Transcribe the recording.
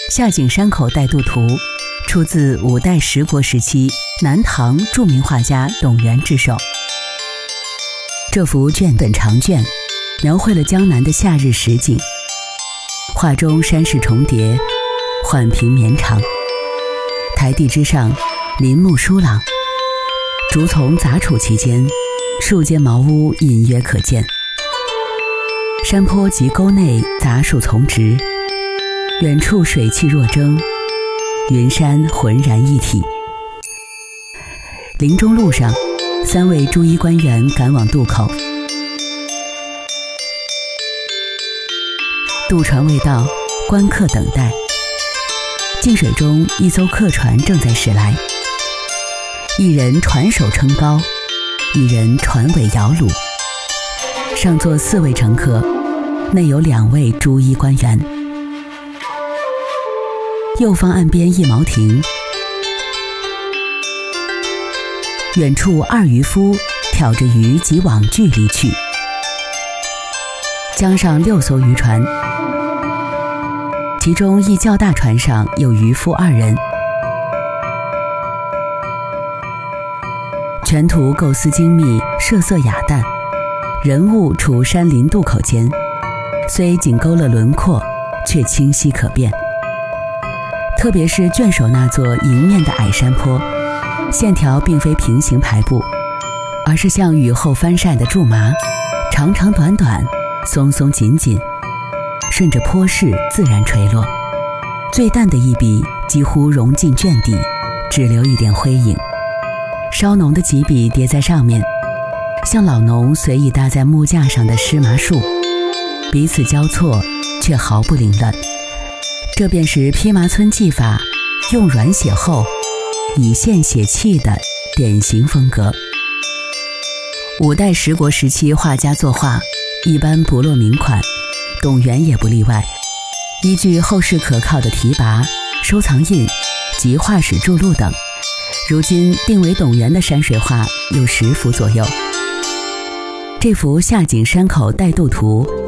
夏景山口带渡图出自五代十国时期南唐著名画家董源之手。这幅卷本长卷描绘了江南的夏日实景，画中山势重叠，缓平绵长，台地之上林木疏朗，竹丛杂处其间，树间茅屋隐约可见。山坡及沟内杂树丛植，远处水汽若蒸，云山浑然一体。林中路上，3位朱衣官员赶往渡口。渡船未到，观客等待。近水中，一艘客船正在驶来，一人船首撑高，一人船尾摇橹。上座4位乘客，内有2位朱衣官员。右方岸边一茅亭，远处2渔夫挑着鱼及网具离去。江上6艘渔船，其中一较大船上有渔夫2人。全图构思精密，设色雅淡，人物处山林渡口间，虽仅勾勒轮廓，却清晰可辨。特别是卷首那座迎面的矮山坡，线条并非平行排布，而是像雨后翻晒的苎麻，长长短短，松松紧紧，顺着坡势自然垂落。最淡的一笔几乎融进卷底，只留一点灰影。稍浓的几笔叠在上面，像老农随意搭在木架上的湿麻树，彼此交错，却毫不凌乱。这便是披麻皴技法，用软写厚，以线写气的典型风格。五代十国时期画家作画一般不落名款，董源也不例外。依据后世可靠的题跋、收藏印及画史著录等，如今定为董源的山水画有10幅左右。这幅夏景山口带渡图